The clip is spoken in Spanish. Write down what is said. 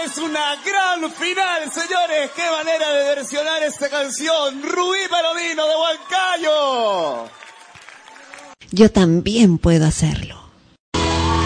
es una gran final, señores. Qué manera de versionar esta canción. Rubí Palomino de Huancayo. Yo también puedo hacerlo.